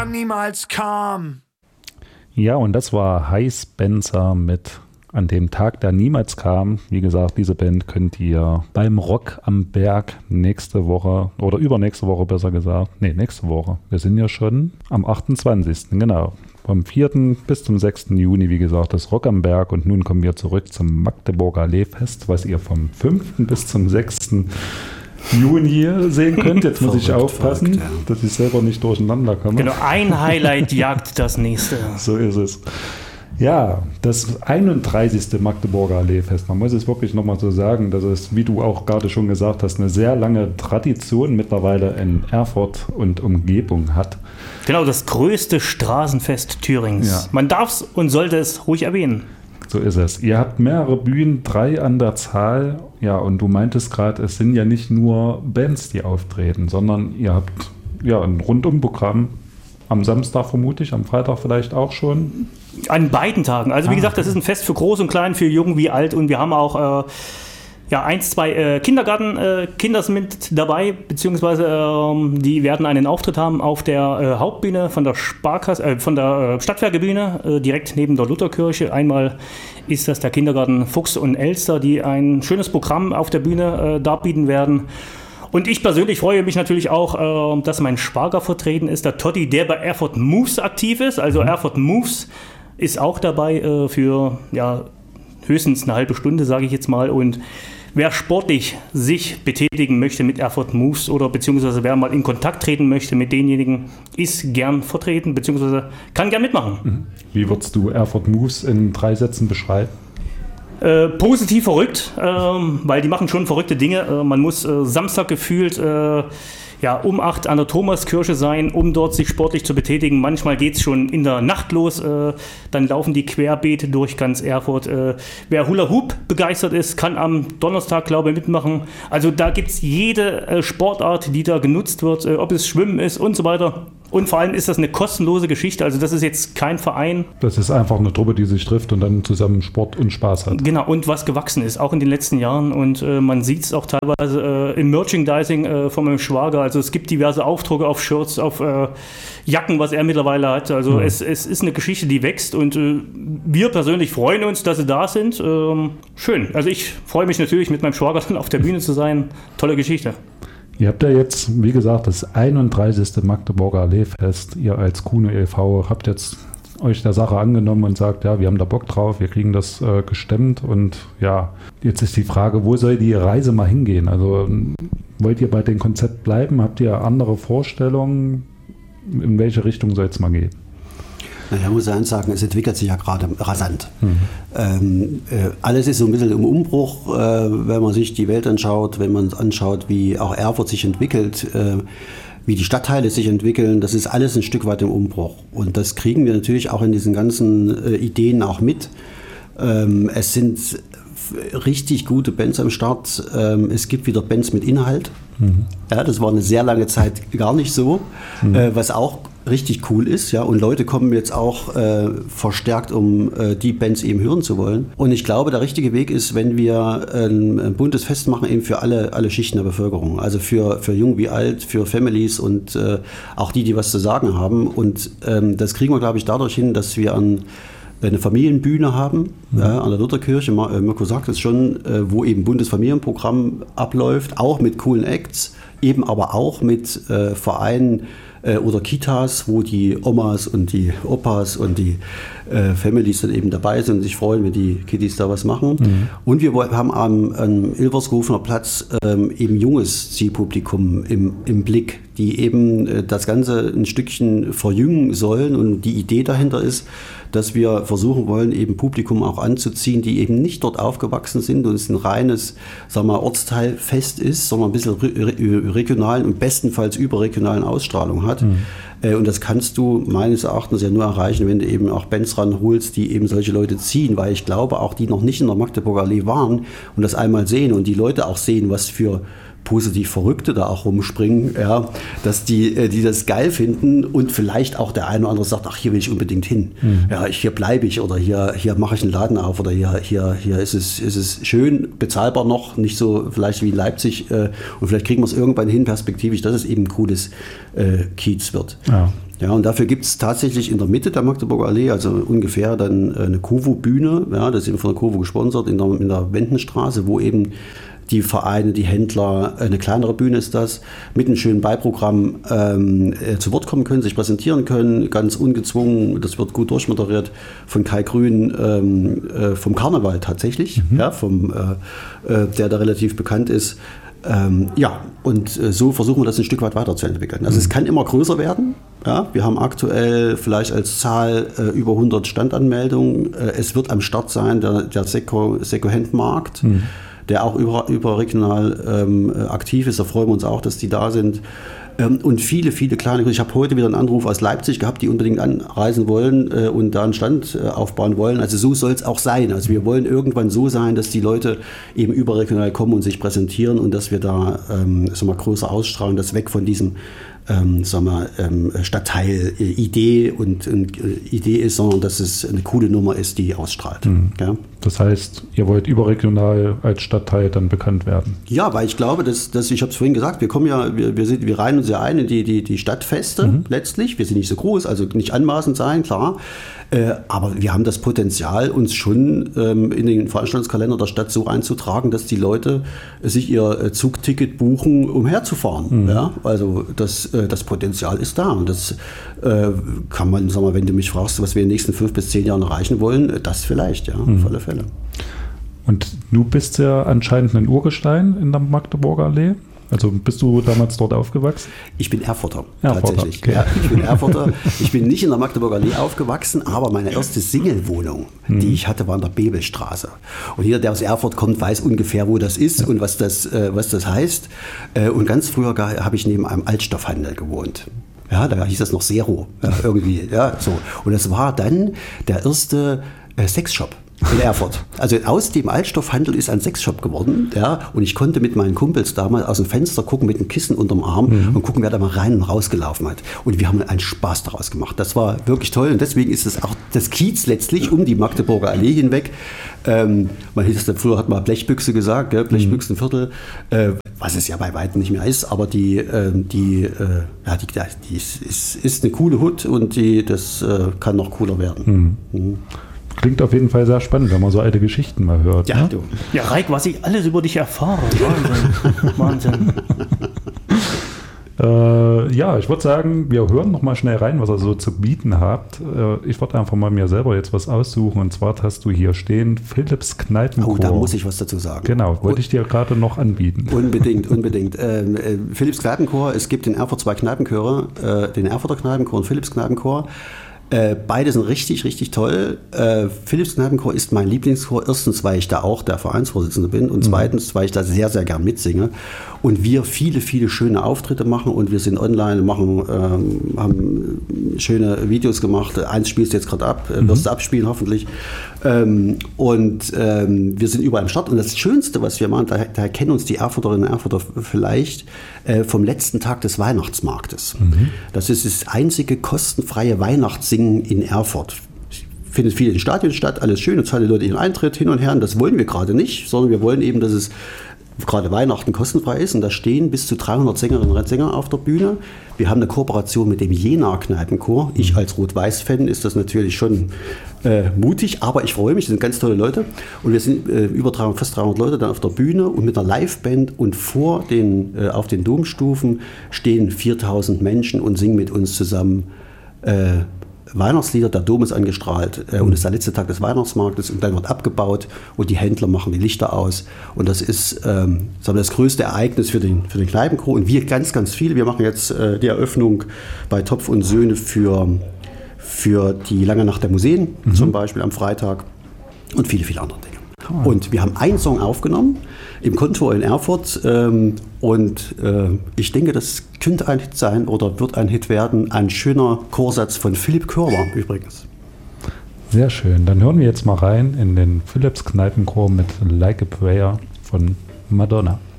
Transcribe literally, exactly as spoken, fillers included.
niemals kam. Ja, und das war Hi Spencer mit An dem Tag, der niemals kam. Wie gesagt, diese Band könnt ihr beim Rock am Berg nächste Woche oder übernächste Woche besser gesagt. Nee, nächste Woche. Wir sind ja schon am achtundzwanzigsten Genau. Vom vierten bis zum sechsten Juni, wie gesagt, das Rock am Berg. Und nun kommen wir zurück zum Magdeburger Allee-Fest, was ihr vom fünften bis zum sechsten Juni sehen könnt. Jetzt muss ich aufpassen, verrückt, ja. dass ich selber nicht durcheinander komme. Genau, ein Highlight jagt das nächste. So ist es. Ja, das einunddreißigste Magdeburger Allee-Fest. Man muss es wirklich nochmal so sagen, dass es, wie du auch gerade schon gesagt hast, eine sehr lange Tradition mittlerweile in Erfurt und Umgebung hat. Genau, das größte Straßenfest Thürings. Ja. Man darf es und sollte es ruhig erwähnen. So ist es. Ihr habt mehrere Bühnen, drei an der Zahl. Ja, und du meintest gerade, es sind ja nicht nur Bands, die auftreten, sondern ihr habt ja ein Rundumprogramm. Am Samstag vermutlich, am Freitag vielleicht auch schon. An beiden Tagen. Also wie ah, gesagt, das ist ein Fest für Groß und Klein, für Jung wie Alt. Und wir haben auch äh, ja, eins, zwei äh, Kindergarten-Kinders äh, mit dabei, beziehungsweise äh, die werden einen Auftritt haben auf der äh, Hauptbühne von der Sparkasse, äh, von der äh, Stadtwerkebühne, äh, direkt neben der Lutherkirche. Einmal ist das der Kindergarten Fuchs und Elster, die ein schönes Programm auf der Bühne äh, darbieten werden. Und ich persönlich freue mich natürlich auch, äh, dass mein Schwager vertreten ist, der Totti, der bei Erfurt Moves aktiv ist. Also mhm. Erfurt Moves ist auch dabei äh, für ja, höchstens eine halbe Stunde, sage ich jetzt mal. Und wer sportlich sich betätigen möchte mit Erfurt Moves oder beziehungsweise wer mal in Kontakt treten möchte mit denjenigen, ist gern vertreten, beziehungsweise kann gern mitmachen. Mhm. Wie würdest du Erfurt Moves in drei Sätzen beschreiben? Äh, positiv verrückt, ähm, weil die machen schon verrückte Dinge. Äh, man muss äh, Samstag gefühlt äh, ja, um acht an der Thomaskirche sein, um dort sich sportlich zu betätigen. Manchmal geht es schon in der Nacht los, äh, dann laufen die querbeet durch ganz Erfurt. Äh, wer Hula Hoop begeistert ist, kann am Donnerstag, glaube ich, mitmachen. Also da gibt es jede äh, Sportart, die da genutzt wird, äh, ob es Schwimmen ist und so weiter. Und vor allem ist das eine kostenlose Geschichte, also das ist jetzt kein Verein. Das ist einfach eine Truppe, die sich trifft und dann zusammen Sport und Spaß hat. Genau, und was gewachsen ist, auch in den letzten Jahren. Und äh, man sieht es auch teilweise äh, im Merchandising äh, von meinem Schwager. Also es gibt diverse Aufdrucke auf Shirts, auf äh, Jacken, was er mittlerweile hat. Also ja. es, es ist eine Geschichte, die wächst und äh, wir persönlich freuen uns, dass sie da sind. Ähm, schön, also ich freue mich natürlich, mit meinem Schwager dann auf der Bühne zu sein. Tolle Geschichte. Ihr habt ja jetzt, wie gesagt, das einunddreißigste Magdeburger Allee-Fest. Ihr als Kuno e V habt jetzt euch der Sache angenommen und sagt, ja, wir haben da Bock drauf, wir kriegen das äh, gestemmt. Und ja, jetzt ist die Frage, wo soll die Reise mal hingehen? Also wollt ihr bei dem Konzept bleiben? Habt ihr andere Vorstellungen? In welche Richtung soll es mal gehen? Naja, muss ich sagen, es entwickelt sich ja gerade rasant. Mhm. Ähm, äh, alles ist so ein bisschen im Umbruch, äh, wenn man sich die Welt anschaut, wenn man anschaut, wie auch Erfurt sich entwickelt, äh, wie die Stadtteile sich entwickeln. Das ist alles ein Stück weit im Umbruch. Und das kriegen wir natürlich auch in diesen ganzen äh, Ideen auch mit. Ähm, es sind richtig gute Bands am Start. Ähm, es gibt wieder Bands mit Inhalt. Mhm. Ja, das war eine sehr lange Zeit gar nicht so, mhm. äh, was auch richtig cool ist, ja, und Leute kommen jetzt auch äh, verstärkt, um äh, die Bands eben hören zu wollen. Und ich glaube, der richtige Weg ist, wenn wir ein, ein buntes Fest machen, eben für alle, alle Schichten der Bevölkerung. Also für, für jung wie alt, für Families und äh, auch die, die was zu sagen haben. Und ähm, das kriegen wir, glaube ich, dadurch hin, dass wir an eine Familienbühne haben, mhm. ja, an der Lutherkirche, Mirko sagt es schon, äh, wo eben buntes Familienprogramm abläuft, auch mit coolen Acts, eben aber auch mit äh, Vereinen, oder Kitas, wo die Omas und die Opas und die äh, Families dann eben dabei sind und sich freuen, wenn die Kiddies da was machen. Mhm. Und wir haben am, am Ilvershofener Platz ähm, eben junges Zielpublikum im, im Blick, die eben äh, das Ganze ein Stückchen verjüngen sollen. Und die Idee dahinter ist, dass wir versuchen wollen, eben Publikum auch anzuziehen, die eben nicht dort aufgewachsen sind und es ein reines, sagen wir mal, Ortsteilfest ist, sondern ein bisschen re- regionalen und bestenfalls überregionalen Ausstrahlung hat. Mhm. Äh, und das kannst du meines Erachtens ja nur erreichen, wenn du eben auch Bands ranholst, die eben solche Leute ziehen, weil ich glaube, auch die noch nicht in der Magdeburger Allee waren und das einmal sehen und die Leute auch sehen, was für positiv Verrückte da auch rumspringen, ja, dass die, äh, die das geil finden und vielleicht auch der eine oder andere sagt, ach, hier will ich unbedingt hin. Mhm. Ja, ich, hier bleibe ich oder hier, hier mache ich einen Laden auf oder hier, hier, hier ist es, ist es schön, bezahlbar noch, nicht so vielleicht wie in Leipzig äh, und vielleicht kriegen wir es irgendwann hin, perspektivisch, dass es eben ein cooles äh, Kiez wird. Ja. Ja, und dafür gibt es tatsächlich in der Mitte der Magdeburger Allee, also ungefähr dann eine Kovo-Bühne, ja, das ist eben von der Kovo gesponsert, in der, in der Wendenstraße, wo eben die Vereine, die Händler, eine kleinere Bühne ist das, mit einem schönen Beiprogramm ähm, äh, zu Wort kommen können, sich präsentieren können, ganz ungezwungen, das wird gut durchmoderiert von Kai Grün, ähm, äh, vom Karneval tatsächlich, mhm. ja, vom, äh, äh, der da relativ bekannt ist. Ähm, ja, und äh, so versuchen wir das ein Stück weit weiterzuentwickeln. Also mhm. es kann immer größer werden. Ja, wir haben aktuell vielleicht als Zahl äh, über hundert Standanmeldungen. Äh, es wird am Start sein der, der Second-Hand-Markt, mhm. der auch über, überregional ähm, aktiv ist. Da freuen wir uns auch, dass die da sind. Ähm, und viele, viele kleine. Ich habe heute wieder einen Anruf aus Leipzig gehabt, die unbedingt anreisen wollen äh, und da einen Stand äh, aufbauen wollen. Also so soll es auch sein. Also wir wollen irgendwann so sein, dass die Leute eben überregional kommen und sich präsentieren und dass wir da ähm, sag mal, größer ausstrahlen, das weg von diesem Ähm, sagen wir, ähm, Stadtteil äh, Idee und äh, Idee ist, sondern dass es eine coole Nummer ist, die ausstrahlt. Mhm. Ja? Das heißt, ihr wollt überregional als Stadtteil dann bekannt werden? Ja, weil ich glaube, dass, dass ich habe es vorhin gesagt, wir kommen ja, wir, wir, sind, wir reihen uns ja ein in die, die, die Stadtfeste mhm. letztlich. Wir sind nicht so groß, also nicht anmaßend sein, klar. Äh, aber wir haben das Potenzial, uns schon ähm, in den Veranstaltungskalender der Stadt so einzutragen, dass die Leute sich ihr äh, Zugticket buchen, um herzufahren. Mhm. Ja? Also das, äh, das Potenzial ist da. Und das äh, kann man, sag mal, wenn du mich fragst, was wir in den nächsten fünf bis zehn Jahren erreichen wollen, das vielleicht, ja, mhm. auf alle Fälle. Und du bist ja anscheinend ein Urgestein in der Magdeburger Allee. Also bist du damals dort aufgewachsen? Ich bin Erfurter, Erfurter tatsächlich. Okay. Ja, ich bin Erfurter. Ich bin nicht in der Magdeburger Allee aufgewachsen, aber meine erste Single-Wohnung, hm. die ich hatte, war in der Bebelstraße. Und jeder, der aus Erfurt kommt, weiß ungefähr, wo das ist und was das, äh, was das heißt. Äh, und ganz früher habe ich neben einem Altstoffhandel gewohnt. Ja, da hieß das noch Zero, ja, irgendwie. Ja, so. Und das war dann der erste äh, Sexshop in Erfurt. Also aus dem Altstoffhandel ist ein Sexshop geworden, ja, und ich konnte mit meinen Kumpels damals aus dem Fenster gucken mit einem Kissen unterm Arm mhm. und gucken, wer da mal rein und rausgelaufen hat. Und wir haben einen Spaß daraus gemacht. Das war wirklich toll und deswegen ist es auch das Kiez letztlich um die Magdeburger Allee hinweg. Ähm, man hieß es, früher hat man Blechbüchse gesagt, gell? Blechbüchsenviertel, äh, was es ja bei weitem nicht mehr ist, aber die, äh, die, äh, ja, die, die ist, ist, ist eine coole Hut und die, das äh, kann noch cooler werden. Mhm. Mhm. Klingt auf jeden Fall sehr spannend, wenn man so alte Geschichten mal hört. Ja, ne? du. Ja, Reik, was ich alles über dich erfahre. Wahnsinn. Wahnsinn. äh, ja, ich würde sagen, wir hören noch mal schnell rein, was ihr so zu bieten habt. Äh, ich würde einfach mal mir selber jetzt was aussuchen. Und zwar hast du hier stehen Philips Kneipenchor. Oh, da muss ich was dazu sagen. Genau, wollte ich dir gerade noch anbieten. Unbedingt, unbedingt. Ähm, äh, Philips Kneipenchor, es gibt in Erfurt zwei Kneipenchöre, äh, den Erfurter Kneipenchor und Philips Kneipenchor. Äh, beide sind richtig, richtig toll. Äh, Philips Kneipenchor ist mein Lieblingschor. Erstens, weil ich da auch der Vereinsvorsitzende bin und zweitens, weil ich da sehr, sehr gern mitsinge. Und wir viele, viele schöne Auftritte machen und wir sind online, machen, ähm, haben schöne Videos gemacht. Eins spielst du jetzt gerade ab, mhm. wirst du abspielen hoffentlich. Ähm, und ähm, wir sind überall am Start. Und das Schönste, was wir machen, da, da kennen uns die Erfurterinnen und Erfurter vielleicht äh, vom letzten Tag des Weihnachtsmarktes. Mhm. Das ist das einzige kostenfreie Weihnachtssingen in Erfurt. Findet viel in den Stadien statt, alles schön, und zahlen die Leute ihren Eintritt hin und her. Und das wollen wir gerade nicht, sondern wir wollen eben, dass es gerade Weihnachten kostenfrei ist. Und da stehen bis zu dreihundert Sängerinnen und Sänger auf der Bühne. Wir haben eine Kooperation mit dem Jena Kneipenchor. Ich als Rot-Weiß-Fan ist das natürlich schon äh, mutig, aber ich freue mich, das sind ganz tolle Leute. Und wir sind äh, über dreihundert, fast dreihundert Leute dann auf der Bühne und mit einer Liveband. Und vor den, äh, auf den Domstufen stehen viertausend Menschen und singen mit uns zusammen äh, Weihnachtslieder. Der Dom ist angestrahlt äh, und es ist der letzte Tag des Weihnachtsmarktes und dann wird abgebaut und die Händler machen die Lichter aus und das ist ähm, sagen wir, das größte Ereignis für den, für den Kneipenchor und wir ganz, ganz viele. Wir machen jetzt äh, die Eröffnung bei Topf und Söhne für, für die Lange Nacht der Museen, mhm. zum Beispiel am Freitag und viele, viele andere Dinge. Oh. Und wir haben einen Song aufgenommen im Kontor in Erfurt ähm, und äh, ich denke, das könnte ein Hit sein oder wird ein Hit werden. Ein schöner Chorsatz von Philipp Körber übrigens. Sehr schön. Dann hören wir jetzt mal rein in den Philips Kneipenchor mit Like a Prayer von Madonna.